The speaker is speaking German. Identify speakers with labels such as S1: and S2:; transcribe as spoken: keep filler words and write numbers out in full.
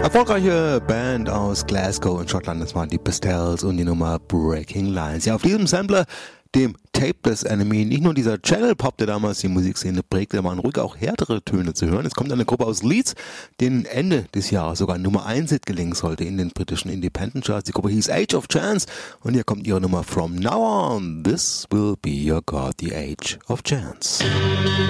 S1: Erfolgreiche Band aus Glasgow in Schottland, das waren die Pastels und die Nummer Breaking Lines. Ja, auf diesem Sampler, dem Tapeless Enemy, nicht nur dieser Channel Pop, der damals die Musikszene prägte, waren ruhig auch härtere Töne zu hören. Es kommt eine Gruppe aus Leeds, denen Ende des Jahres sogar ein Nummer eins Hit gelingen sollte in den britischen Independent Charts. Die Gruppe hieß Age of Chance und hier kommt ihre Nummer From Now On. This will be your God, the Age of Chance.